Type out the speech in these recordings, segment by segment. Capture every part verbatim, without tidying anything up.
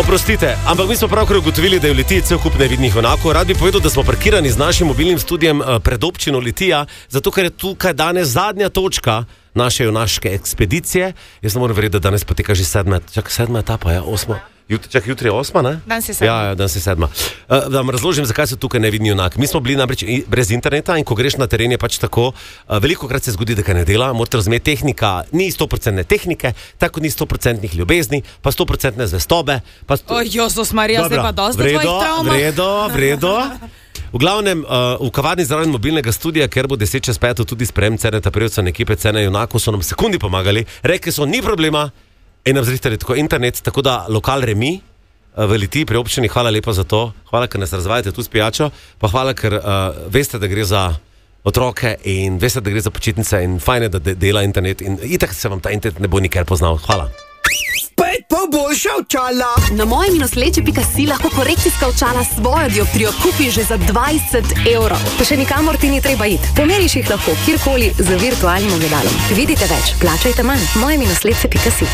Oprostite, ampak mi smo pravkar ugotovili, da je v Litiji cel kup nevidnih junakov. Rad bi povedal, da smo parkirani z našim mobilnim studijem pred občino Litija, zato ker je tukaj danes zadnja točka naše junaške ekspedicije. Jaz ne moram verjeti, da danes poteka že sedma, čak sedma etapa, ja, osma. Jut, čak, jutri je osma, ne? Danes je sedma. Ja, ja, danes je sedma. Uh, da vam razložim, zakaj so tukaj nevidni junaki. Mi smo bili namreč brez interneta in ko greš na teren je pač tako, uh, veliko krat se zgodi, da kaj ne dela, morate razumeti, tehnika ni sto procentne tehnike, tako ni sto procentnih ljubezni, pa sto procentne zvestobe. Pa sto... O, Josus Marija, zdaj pa dosti tvojih travmah. Vredo, vredo. V glavnem, uh, v kavarni zraven mobilnega studija, ker bo deset čez peto tudi sprejem Ceneta Prevca in ekipe Cene junakov, so nam sekundi pomagali, rekli so, ni problema, in nam zrihtali tako internet, tako da lokal Remi v Litiji pri občini, hvala lepa za to, hvala, ker nas razvajate tu s pijačo, pa hvala, ker uh, veste, da gre za otroke in veste, da gre za počitnice in fajn je, da de- dela internet in itak se vam ta internet ne bo nikjer poznal. Hvala. Spet pa boljša očala. Na moje minusleče pika si lahko korekcijska očala svojo dioptrijo kupiš že za dvajset evrov. Pa še nikamor ti ni treba iti. Pomeriš jih lahko kjerkoli z virtualnim ogledalom. Vidite več, plačajte manj. moje minusleče pika si.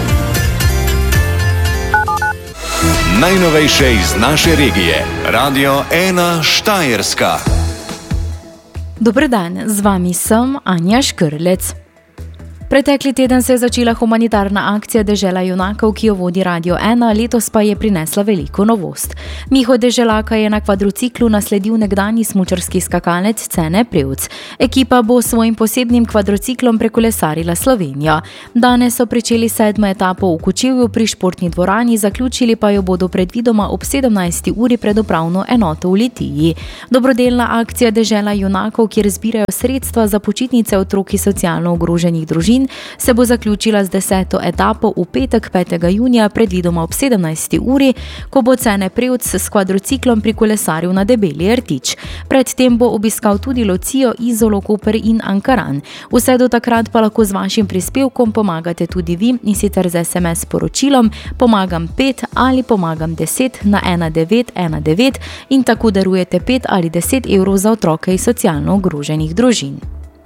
Najnovejše iz naše regije. Radio ena Štajerska. Dober dan, z vami sem Anja Škrlec. Pretekli teden se je začela humanitarna akcija Dežela junakov, ki jo vodi Radio ena, letos pa je prinesla veliko novost. Miho Deželaka je na kvadrociklu nasledil nekdanji smučarski skakalec Cene Prevc. Ekipa bo s svojim posebnim kvadrociklom prekolesarila Slovenijo. Danes so pričeli sedmo etapo v Kočevju pri športni dvorani, zaključili pa jo bodo predvidoma ob sedemnajsti uri pred upravno enoto v Litiji. Dobrodelna akcija Dežela junakov, kjer zbirajo sredstva za počitnice otrok iz socialno ogroženih družin, se bo zaključila z deseto etapo v petek petega junija predvidoma ob sedemnajsti uri, ko bo Cene Prevc s kvadrociklom prikolesaril na Debeli Rtič. Predtem bo obiskal tudi Locijo, Izolo, Koper in Ankaran. Vse do takrat pa lahko z vašim prispevkom pomagate tudi vi, in sicer z es em es sporočilom pomagam pet ali pomagam deset na ena devet ena devet in tako darujete pet ali deset evrov za otroke iz socialno ogroženih družin.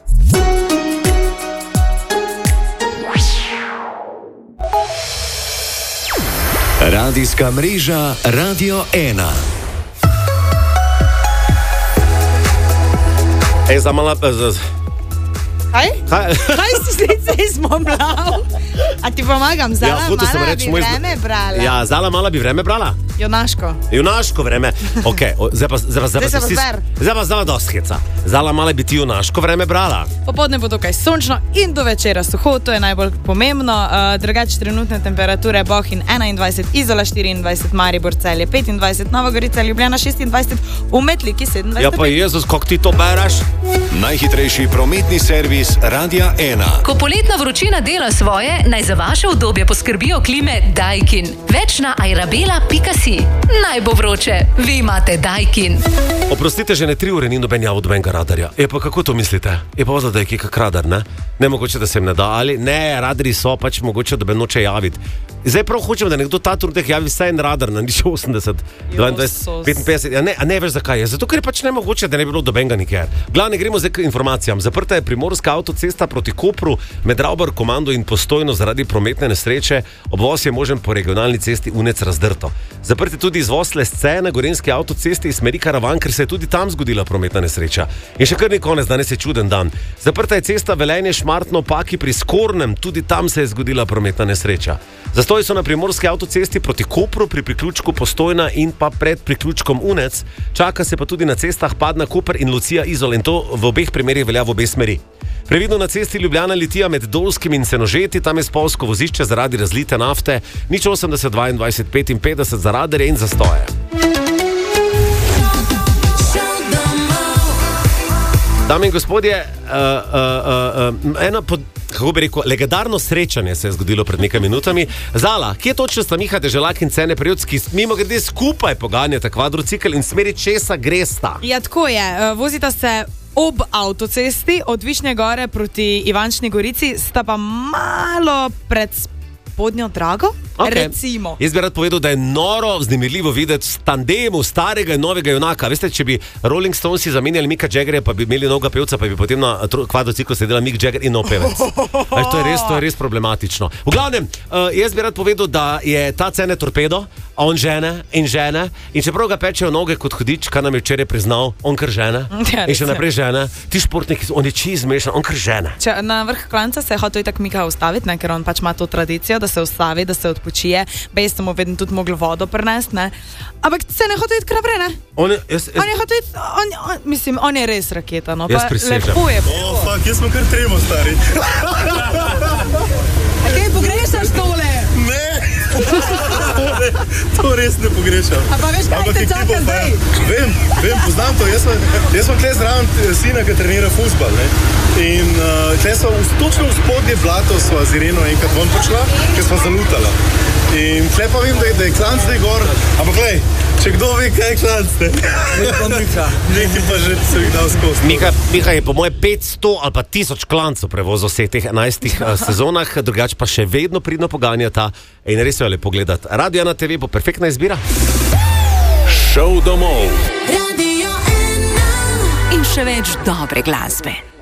Radijska mreža Radio ena. Ej, za mala... Kaj? Kaj? Kaj si slice izmomljal? A ti pomagam, Zala, Ja, hotel sem mala reči, bi moj- vreme brala. Ja, Zala mala bi vreme brala. Junaško. Junaško vreme. Ok, o, zdaj pa, zdaj pa, zdaj pa, Zdaj se pa si- zber. zdaj pa zdaj dosti heca. Zala mala bi ti junaško vreme brala. Popoldne bo dokaj sončno in do večera suho, to je najbolj pomembno. Uh, drugače trenutne temperature Bohinj enaindvajset, Izola štiriindvajset, Maribor, Celje petindvajset, Nova Gorica, Ljubljana šestindvajset, v Metliki sedemindvajset. Ja pa Jezus, kako ti to bereš? Najhitrejši prometni servis Radia ena. Ko poletna vročina dela svoje, naj za vaše udobje poskrbijo klime Daikin. Več na airabela pika si. Naj bo vroče, vi imate Daikin. Oprostite, že ne tri ure ni noben jav od nobenega radarja. E pa kako to mislite? Je pa vzal, da je kje kak radar, ne? Ne mogoče, da se jim ne da, ali ne, radarji so pač mogoče, da bi noče javiti. Zdaj prav hočem, da nekdo ta trenutek javi vsaj en radar na nič osemdeset, dvaindvajset, petinpetdeset, ja ne, a ne veš zakaj je. Zato, ker je pač nemogoče, da ne bi bilo dobenga nikjer. Glavne gremo zdaj k informacijam. Zaprta je primorska avtocesta proti Kopru med Ravbar komando in Postojno zaradi prometne nesreče. Obvoz je možen po regionalni cesti Unec Razdrto. Zaprt je tudi izvoz Lesce na gorenjski avtocesti iz smeri Karavan, ker se je tudi tam zgodila prometna nesreča. In še kar ni konec, danes je čuden dan. Zaprta je cesta Velenje Šmartno Paki pri Skornem, tudi tam se je zgodila prometna nesreča. Zastoji so na primorski avtocesti proti Kopru pri priključku Postojna in pa pred priključkom Unec. Čaka se pa tudi na cestah Padna, Koper in Lucija, Izol, in to v obeh primerih velja v obe smeri. Previdno na cesti Ljubljana Litija med Dolskim in Senožeti, tam je spolsko vozišče zaradi razlite nafte, nič osemdeset, dvaindvajset, petinpetdeset za radarje in zastoje. Dame in gospodje, uh, uh, uh, uh, eno pod... Kako bi rekel, legendarno srečanje se je zgodilo pred nekaj minutami. Zala, kje točno sta Miha Deželak in Cene Prevc, ki mimo grede skupaj poganjata kvadrocikl in smeri česa gresta? Ja, tako je. Vozita se ob avtocesti od Višnje Gore proti Ivančni Gorici, sta pa malo pred Spodnjo Drago. Okay. Recimo. Jaz bi rad povedal, da je noro, vznemirljivo videti v tandemu starega in novega junaka. Veste, če bi Rolling Stonesi zamenjali Micka Jaggerja, pa bi imeli novega pevca, pa bi potem na kvadrociklu sedela Mick Jagger in nov pevec. Až, to, je res, to je res problematično. V glavnem, uh, jaz bi rad povedal, da je ta cene torpedo, on žene in žene, in čeprav ga pečejo noge kot hudič, kar nam je včeraj priznal, on kar žene. Ja, in še naprej žene. Ti športniki, on je čist zmešan, on kar žene. Če na vrh klanca se je hotel itak Mika ustaviti, ne, ker on pač ima to tradicijo, da se ustavi, da se odpočije. Bej sem mu vedno tudi mogel vodo prinesti, ne. Ampak se ne hotel iti kar naprej, ne. On je, jaz, jaz, On je hotel iti, on, on, mislim, on je res raketa, no. Jaz Pa prisežem. lepo je. O, oh, fuck, jaz sem kar tremo, stari. Kaj pogrešaš tole? Ne! To res ne pogrešam. A pa veš, kaj Ampak te ekipa čaka pa- zdaj? Vem, vem, poznam to. Jaz sem, jaz sem tle zraven eh, sina, ki trenira fuzbal. Ne? In uh, tle smo v- točno v spodnje blato sva z Ireno enkrat ven prišla, ker sva zalutala. In tle pa vem, da je, da je klanc zdaj gor. Ampak glej, če kdo ve, kaj je klanc, ne? Nekaj pa že se jih dal skozi. Miha, Miha je po moje petsto ali pa tisoč klancov prevozil vseh teh enajstih uh, sezonah, drugače pa še vedno pridno poganjata in res jo je lepo gledati. Radio na te ve bo perfektna izbira. Šov domov. In še več dobre glasbe.